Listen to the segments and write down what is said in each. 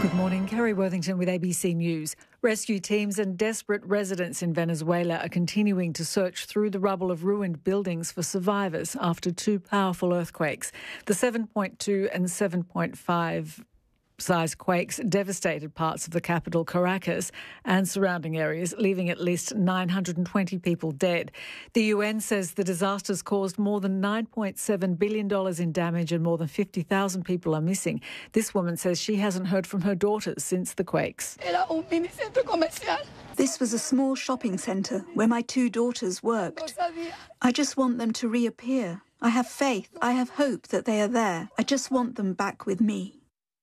Good morning, Kerry Worthington with ABC News. Rescue teams and desperate residents in Venezuela are continuing to search through the rubble of ruined buildings for survivors after two powerful earthquakes. The 7.2 and 7.5 size quakes devastated parts of the capital, Caracas, and surrounding areas, leaving at least 920 people dead. The UN says the disasters caused more than $9.7 billion in damage and more than 50,000 people are missing. This woman says she hasn't heard from her daughters since the quakes. This was a small shopping centre where my two daughters worked. I just want them to reappear. I have faith, I have hope that they are there. I just want them back with me.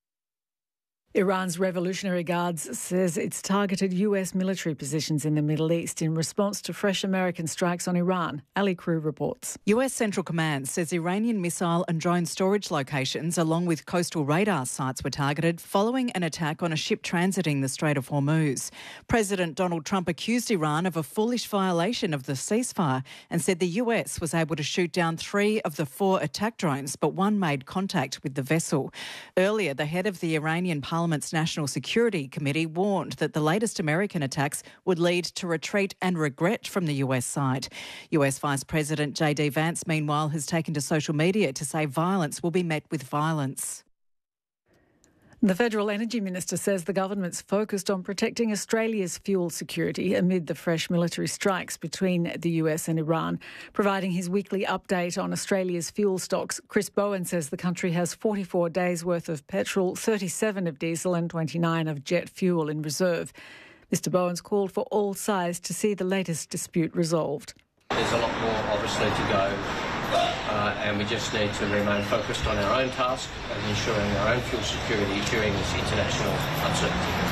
Iran's Revolutionary Guards says it's targeted US military positions in the Middle East in response to fresh American strikes on Iran. Ali Crew reports. US Central Command says Iranian missile and drone storage locations along with coastal radar sites were targeted following an attack on a ship transiting the Strait of Hormuz. President Donald Trump accused Iran of a foolish violation of the ceasefire and said the US was able to shoot down 3 of the 4 attack drones, but one made contact with the vessel. Earlier, the head of the Iranian Parliament's National Security Committee warned that the latest American attacks would lead to retreat and regret from the US side. US Vice President JD Vance, meanwhile, has taken to social media to say violence will be met with violence. The Federal Energy Minister says the government's focused on protecting Australia's fuel security amid the fresh military strikes between the US and Iran. Providing his weekly update on Australia's fuel stocks, Chris Bowen says the country has 44 days' worth of petrol, 37 of diesel and 29 of jet fuel in reserve. Mr Bowen's called for all sides to see the latest dispute resolved. There's a lot more, obviously, to go. And we just need to remain focused on our own task and ensuring our own fuel security during this international uncertainty.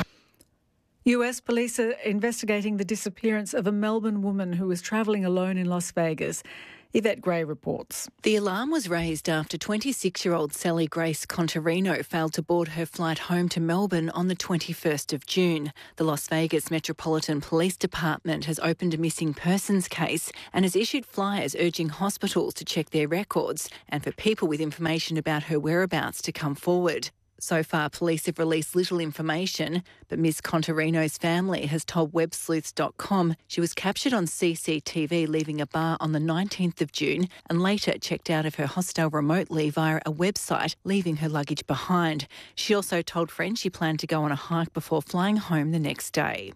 US police are investigating the disappearance of a Melbourne woman who was travelling alone in Las Vegas. Yvette Gray reports. The alarm was raised after 26-year-old Sally Grace Contarino failed to board her flight home to Melbourne on the 21st of June. The Las Vegas Metropolitan Police Department has opened a missing persons case and has issued flyers urging hospitals to check their records and for people with information about her whereabouts to come forward. So far, police have released little information, but Ms Contarino's family has told websleuths.com she was captured on CCTV leaving a bar on the 19th of June and later checked out of her hostel remotely via a website, leaving her luggage behind. She also told friends she planned to go on a hike before flying home the next day.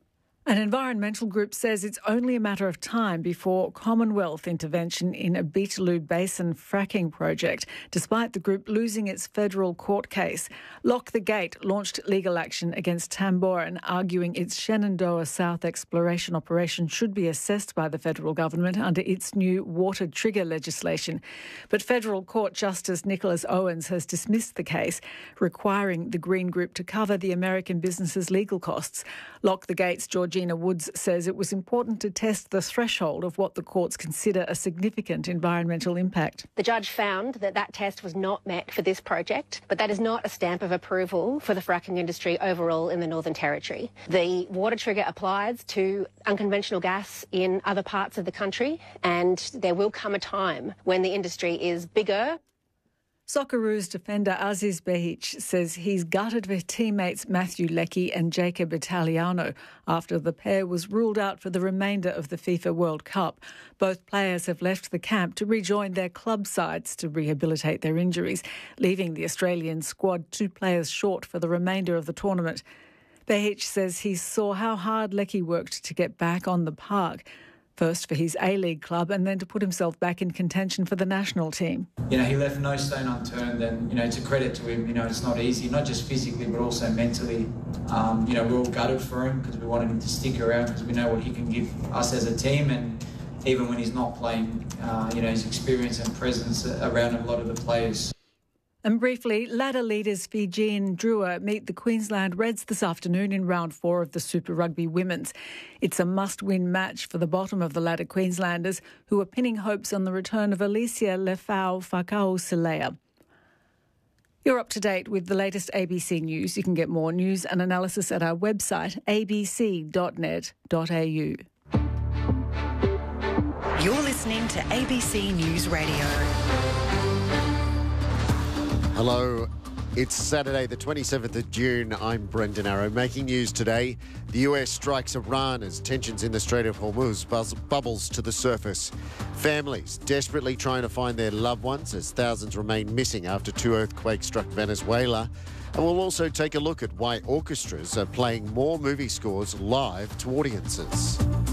An environmental group says it's only a matter of time before Commonwealth intervention in a Beetaloo Basin fracking project, despite the group losing its federal court case. Lock the Gate launched legal action against Tamboran, arguing its Shenandoah South exploration operation should be assessed by the federal government under its new water trigger legislation. But Federal Court Justice Nicholas Owens has dismissed the case, requiring the Green Group to cover the American business's legal costs. Lock the Gate's Georgina Woods says it was important to test the threshold of what the courts consider a significant environmental impact. The judge found that that test was not met for this project, but that is not a stamp of approval for the fracking industry overall in the Northern Territory. The water trigger applies to unconventional gas in other parts of the country, and there will come a time when the industry is bigger. Socceroos defender Aziz Behic says he's gutted for teammates Matthew Leckie and Jacob Italiano after the pair was ruled out for the remainder of the FIFA World Cup. Both players have left the camp to rejoin their club sides to rehabilitate their injuries, leaving the Australian squad 2 players short for the remainder of the tournament. Behic says he saw how hard Leckie worked to get back on the park, first for his A-League club and then to put himself back in contention for the national team. You know, he left no stone unturned and, it's a credit to him. It's not easy, not just physically but also mentally. We're all gutted for him because we wanted him to stick around because we know what he can give us as a team, and even when he's not playing, his experience and presence around a lot of the players. And briefly, ladder leaders Fiji and Drua meet the Queensland Reds this afternoon in round 4 of the Super Rugby Women's. It's a must-win match for the bottom of the ladder Queenslanders, who are pinning hopes on the return of Alicia Lefau-Fakau-Silea. You're up to date with the latest ABC News. You can get more news and analysis at our website, abc.net.au. You're listening to ABC News Radio. Hello It's Saturday, the 27th of June. I'm Brendan Arrow. Making news today, the US strikes Iran as tensions in the Strait of Hormuz bubbles to the surface. Families desperately trying to find their loved ones as thousands remain missing after 2 earthquakes struck Venezuela. And we'll also take a look at why orchestras are playing more movie scores live to audiences.